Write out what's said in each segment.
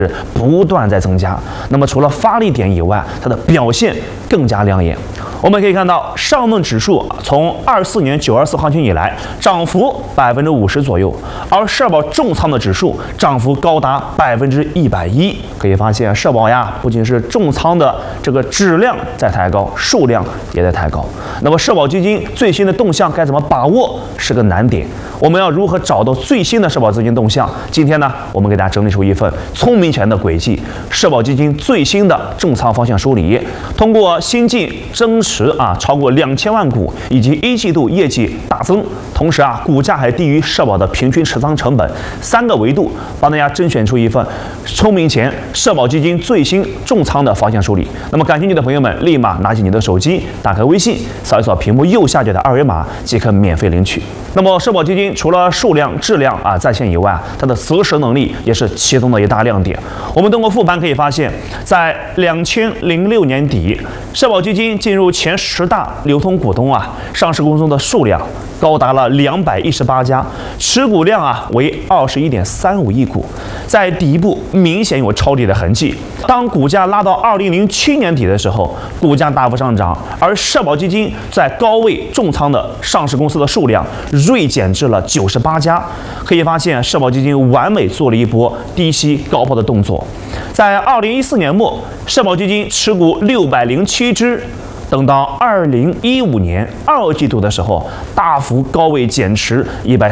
不断在增加。那么除了发力点以外，它的表现更加亮眼。我们可以看到，上证指数从24年9、24行情以来涨幅50%左右，而社保重仓的指数涨幅高达110%。可以发现，社保呀，不仅是重仓的这个质量在抬高，数量也在抬高。那么社保基金最新的动向该怎么把握是个难点。我们要如何找到最新的社保资金动向？今天呢，我们给大家整理出一份聪明钱的轨迹，社保基金最新的重仓方向梳理，通过新进增持超过2000万股，以及一季度业绩大增，同时股价还低于社保的平均持仓成本3个维度，帮大家甄选出一份聪明钱社保基金最新重仓的方向梳理。那么感兴趣的朋友们，立马拿起你的手机，打开微信，扫一扫屏幕右下角的2维码，即可免费领取。那么社保基金除了数量、质量在线以外，它的择时能力也是其中的一大亮点。我们通过复盘可以发现，在2006年底，社保基金进入前10大流通股东上市公司的数量高达了218家，持股量为21.35亿股，在底部明显有抄底的痕迹。当股价拉到2007年底的时候，股价大幅上涨，而社保基金在高位重仓的上市公司的数量锐减至了98家。可以发现，社保基金完美做了一波低吸高抛的动作。在2014年末，社保基金持股607只。等到2015年2季度的时候，大幅高位减持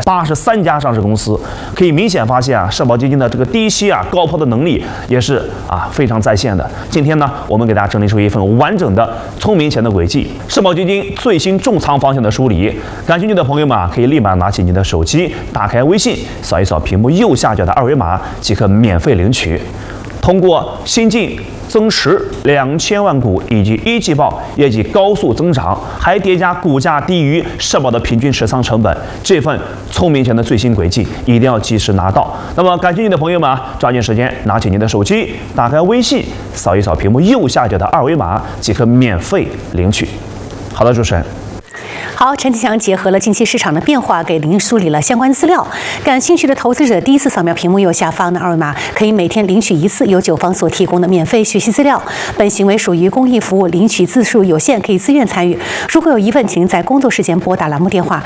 183家上市公司，可以明显发现社保基金的这个低吸高抛的能力也是非常在线的。今天呢，我们给大家整理出一份完整的聪明钱的轨迹，社保基金最新重仓方向的梳理。感兴趣的朋友们可以立马拿起你的手机，打开微信，扫一扫屏幕右下角的2维码，即可免费领取。通过新进增持2000万股以及一季报业绩高速增长，还叠加股价低于社保的平均持仓成本，这份聪明钱的最新轨迹一定要及时拿到。那么感兴趣的朋友们抓紧时间拿起您的手机，打开微信，扫一扫屏幕右下角的2维码，即可免费领取。好的，主持人。 好，陈启强结合了近期市场的变化，给您梳理了相关资料。感兴趣的投资者，第一次扫描屏幕右下方的2维码，可以每天领取1次由9方所提供的免费学习资料。本行为属于公益服务，领取次数有限，可以自愿参与。如果有疑问，请在工作时间拨打栏目电话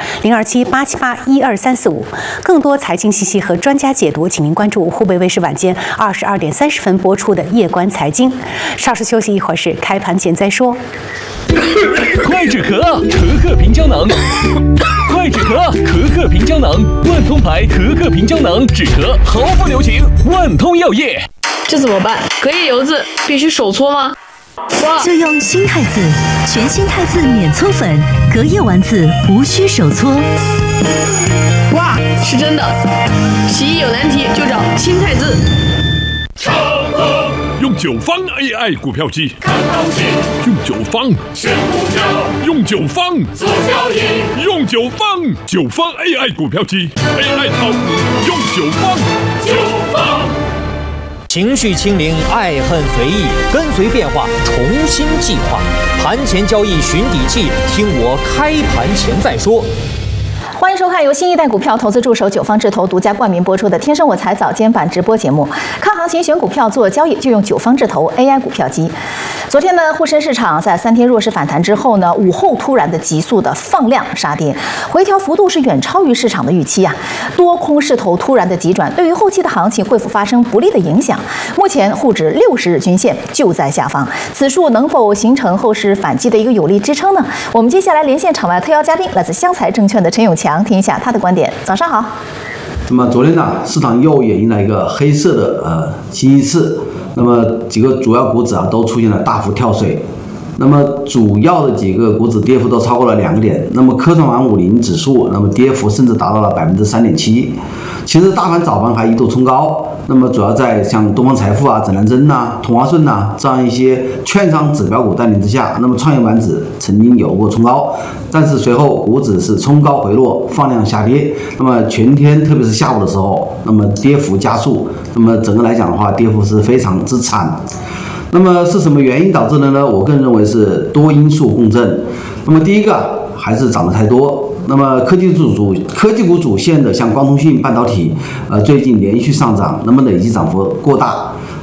027-878-12345。更多财经信息和专家解读，请您关注湖北卫视晚间22点30分播出的《夜观财经》。稍事休息一会儿，是开盘前再说。 快止咳，可可平胶囊。快止咳，可可平胶囊，万通牌可可平胶囊，止咳毫不留情，万通药业。 这怎么办？隔夜油渍必须手搓吗？ 就用新汰渍，全新汰渍免搓粉，隔夜丸子无需手搓。 哇，是真的！洗衣有难题就找新汰渍。 用9方 AI 股票机，看行情；用9方选股票，用9方做交易；用9方AI 股票机 ，AI 炒股用9方。 情绪清零，爱恨随意，跟随变化，重新计划。盘前交易寻底气，听我开盘前再说。 欢迎收看由新一代股票投资助手9方智投独家冠名播出的《天生我材早间版》直播节目。看行情选股票做交易就用9方智投 AI 股票机。昨天呢，沪深市场在3天弱势反弹之后呢，午后突然的急速的放量杀跌，回调幅度是远超于市场的预期啊。多空势头突然的急转，对于后期的行情恢复发生不利的影响。目前沪指60日均线就在下方，此处能否形成后市反击的一个有力支撑呢？我们接下来连线场外特邀嘉宾，来自湘财证券的陈永强，听一下他的观点。早上好。 那么昨天呢，市场又演绎了一个黑色的星期四，那么几个主要股指都出现了大幅跳水。那么主要的几个股指跌幅都超过了2个点，那么科创板50指数，那么跌幅甚至达到了3.7%。其实大盘早盘还一度冲高，那么主要在像东方财富指南针同花顺这样一些券商指标股带领之下，那么创业板指曾经有过冲高，但是随后股指是冲高回落，放量下跌。那么全天特别是下午的时候，那么跌幅加速，那么整个来讲的话，跌幅是非常之惨。那么是什么原因导致的呢？我个人认为是多因素共振。那么第一个还是涨得太多。那么科技股主线的像光通信、半导体，最近连续上涨，那么累计涨幅过大。